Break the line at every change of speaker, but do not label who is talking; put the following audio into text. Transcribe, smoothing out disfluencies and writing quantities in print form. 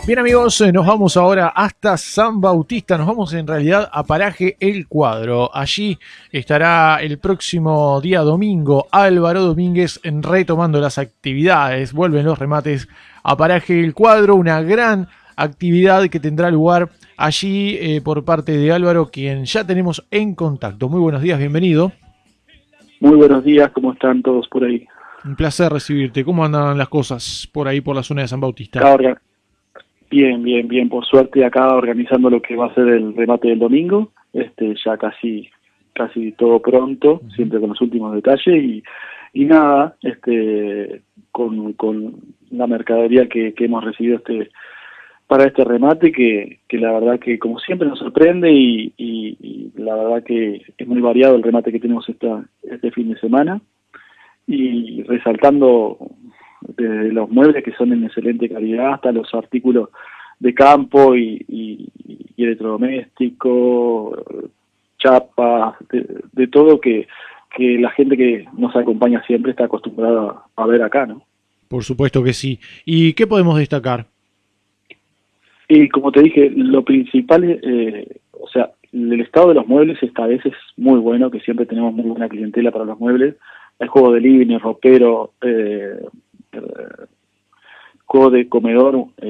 Bien amigos, nos vamos ahora hasta San Bautista, nos vamos en realidad a Paraje El Cuadro. Allí estará el próximo día domingo Álvaro Domínguez retomando las actividades. Vuelven los remates a Paraje El Cuadro, una gran actividad que tendrá lugar allí por parte de Álvaro, quien ya tenemos en contacto. Muy buenos días, bienvenido.
Muy buenos días, ¿cómo están todos por ahí?
Un placer recibirte. ¿Cómo andan las cosas por ahí por la zona de San Bautista?
Acá bien, bien, bien, por suerte acá organizando lo que va a ser el remate del domingo, ya casi todo pronto, siempre con los últimos detalles y nada, con la mercadería que hemos recibido para este remate que la verdad que como siempre nos sorprende y la verdad que es muy variado el remate que tenemos este fin de semana. Y resaltando desde los muebles que son en excelente calidad hasta los artículos de campo y electrodomésticos, chapas, de todo que la gente que nos acompaña siempre está acostumbrada a ver acá, ¿no?
Por supuesto que sí. ¿Y qué podemos destacar?
Y como te dije, lo principal es, o sea, el estado de los muebles esta vez es muy bueno, que siempre tenemos muy buena clientela para los muebles. Hay juego de living, ropero, juego de comedor,